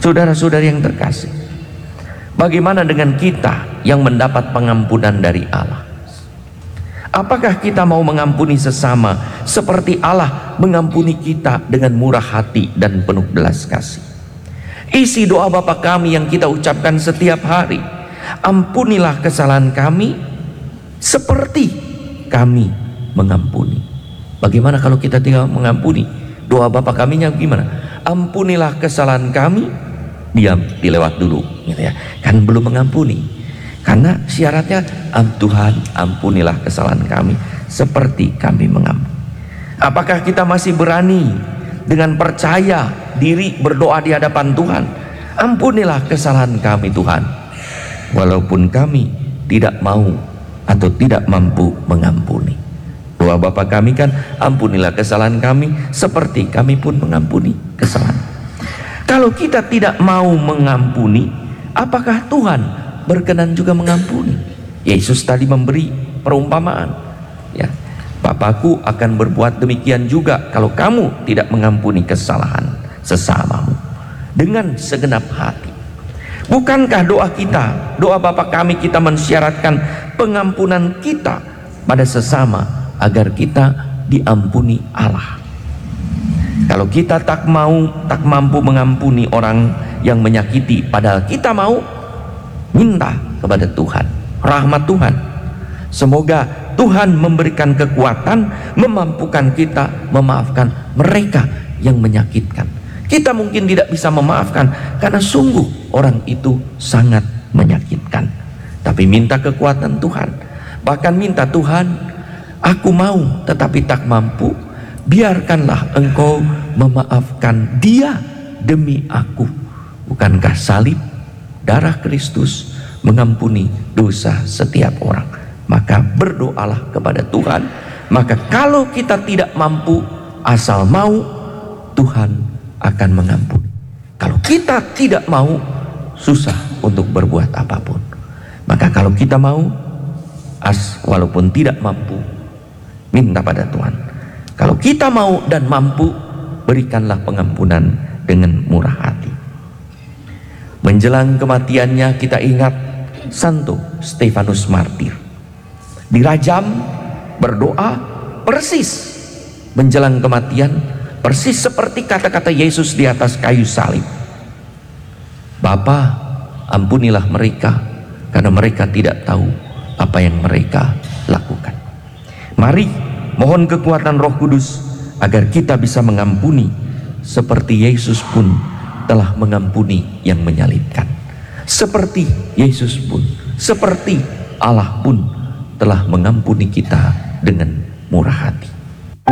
Saudara-saudari yang terkasih, bagaimana dengan kita yang mendapat pengampunan dari Allah? Apakah kita mau mengampuni sesama seperti Allah mengampuni kita dengan murah hati dan penuh belas kasih? Isi doa Bapa kami yang kita ucapkan setiap hari, ampunilah kesalahan kami seperti kami mengampuni. Bagaimana kalau kita tinggal mengampuni? Doa Bapa kaminya gimana? Ampunilah kesalahan kami, diam, dilewat dulu gitu ya. Kan belum mengampuni. Karena syaratnya Tuhan ampunilah kesalahan kami seperti kami mengampuni. Apakah kita masih berani dengan percaya diri berdoa di hadapan Tuhan? Ampunilah kesalahan kami Tuhan, walaupun kami tidak mau atau tidak mampu mengampuni. Doa Bapa kami kan, ampunilah kesalahan kami seperti kami pun mengampuni kesalahan. Kalau kita tidak mau mengampuni, apakah Tuhan berkenan juga mengampuni? Yesus tadi memberi perumpamaan ya, Bapakku akan berbuat demikian juga kalau kamu tidak mengampuni kesalahan sesamamu dengan segenap hati. Bukankah doa kita, doa Bapa kami, kita mensyaratkan pengampunan kita pada sesama agar kita diampuni Allah? Kalau kita tak mampu mengampuni orang yang menyakiti, padahal kita mau, minta kepada Tuhan, rahmat Tuhan. Semoga Tuhan memberikan kekuatan, memampukan kita memaafkan mereka yang menyakitkan. Kita mungkin tidak bisa memaafkan karena sungguh orang itu sangat menyakitkan, tapi minta kekuatan Tuhan. Bahkan minta, Tuhan, aku mau tetapi tak mampu, biarkanlah Engkau memaafkan dia demi aku. Bukankah salib, darah Kristus mengampuni dosa setiap orang? Maka berdoalah kepada Tuhan. Maka kalau kita tidak mampu, asal mau, Tuhan akan mengampuni. Kalau kita tidak mau, susah untuk berbuat apapun. Maka kalau kita mau, walaupun tidak mampu, minta pada Tuhan. Kalau kita mau dan mampu, berikanlah pengampunan dengan murah hati. Menjelang kematiannya kita ingat Santo Stefanus Martir. Dirajam, berdoa persis menjelang kematian, persis seperti kata-kata Yesus di atas kayu salib. Bapa, ampunilah mereka karena mereka tidak tahu apa yang mereka lakukan. Mari mohon kekuatan Roh Kudus agar kita bisa mengampuni seperti Yesus pun telah mengampuni yang menyalibkan. Seperti Yesus pun, seperti Allah pun telah mengampuni kita dengan murah hati.